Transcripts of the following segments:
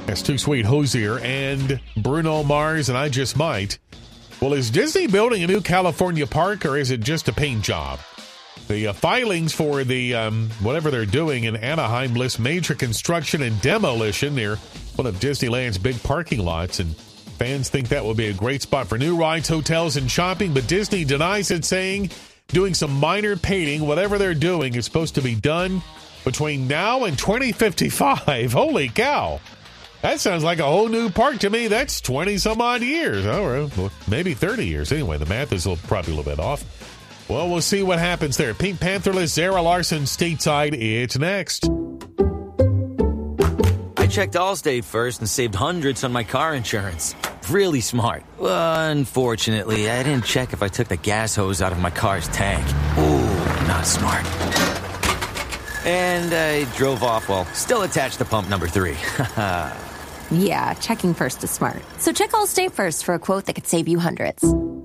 That's Too Sweet Hozier and Bruno Mars and I Just Might. Well, is Disney building a new California park, or is it just a paint job? The filings for the whatever they're doing in Anaheim list major construction and demolition near one of Disneyland's big parking lots, and fans think that will be a great spot for new rides, hotels, and shopping, but Disney denies it, saying doing some minor painting, whatever they're doing, is supposed to be done between now and 2055. Holy cow. That sounds like a whole new park to me. That's 20-some-odd years. Oh, well, maybe 30 years. Anyway, the math is probably a little bit off. Well, we'll see what happens there. Pink Pantherless Zara Larson stateside. It's next. I checked Allstate first and saved hundreds on my car insurance. Really smart. Unfortunately, I didn't check if I took the gas hose out of my car's tank. Ooh, not smart. And I drove off while still attached to pump number 3. Yeah, checking first is smart. So check Allstate first for a quote that could save you hundreds.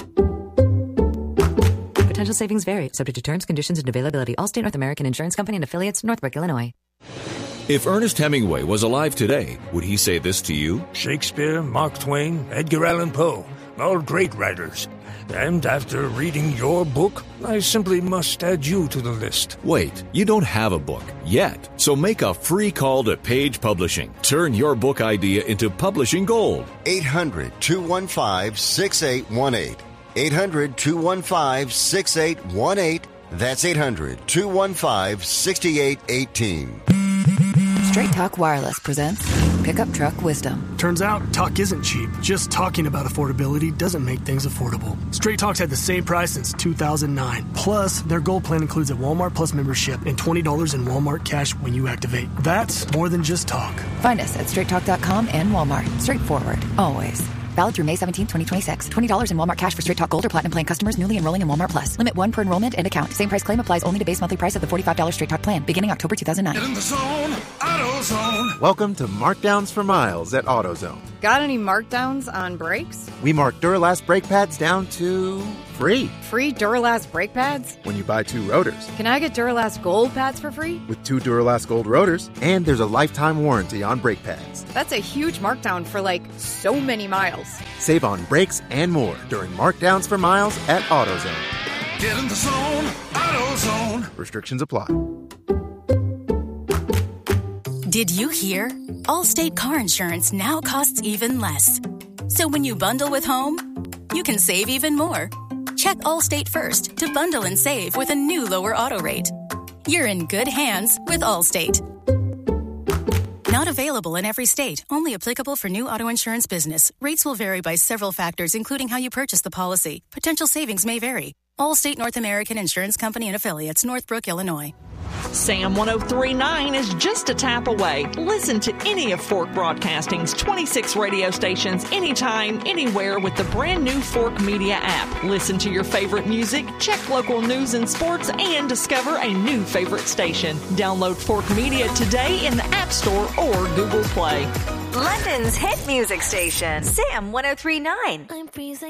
Potential savings vary, subject to terms, conditions, and availability. Allstate North American Insurance Company and affiliates, Northbrook, Illinois. If Ernest Hemingway was alive today, would he say this to you? Shakespeare, Mark Twain, Edgar Allan Poe, all great writers. And after reading your book, I simply must add you to the list. Wait, you don't have a book yet. So make a free call to Page Publishing. Turn your book idea into publishing gold. 800-215-6818. 800-215-6818. That's 800-215-6818. Straight Talk Wireless presents Pickup Truck Wisdom. Turns out, talk isn't cheap. Just talking about affordability doesn't make things affordable. Straight Talk's had the same price since 2009. Plus, their Gold plan includes a Walmart Plus membership and $20 in Walmart cash when you activate. That's more than just talk. Find us at straighttalk.com and Walmart. Straightforward, always. Valid through May 17, 2026. $20 in Walmart cash for Straight Talk Gold or Platinum Plan customers newly enrolling in Walmart Plus. Limit 1 per enrollment and account. Same price claim applies only to base monthly price of the $45 Straight Talk plan, beginning October 2009. Get in the zone, AutoZone. Welcome to Markdowns for Miles at AutoZone. Got any markdowns on brakes? We mark Duralast brake pads down to free. Free Duralast brake pads? When you buy 2 rotors. Can I get Duralast Gold pads for free? With 2 Duralast Gold rotors, and there's a lifetime warranty on brake pads. That's a huge markdown for so many miles. Save on brakes and more during Markdowns for Miles at AutoZone. Get in the zone, AutoZone. Restrictions apply. Did you hear? Allstate car insurance now costs even less. So when you bundle with home, you can save even more. Check Allstate first to bundle and save with a new lower auto rate. You're in good hands with Allstate. Not available in every state. Only applicable for new auto insurance business. Rates will vary by several factors, including how you purchase the policy. Potential savings may vary. Allstate North American Insurance Company and affiliates, Northbrook, Illinois. Sam 103.9 is just a tap away. Listen to any of Fork Broadcasting's 26 radio stations anytime, anywhere with the brand new Fork Media app. Listen to your favorite music, check local news and sports, and discover a new favorite station. Download Fork Media today in the App Store or Google Play. London's hit music station, Sam 103.9. I'm freezing.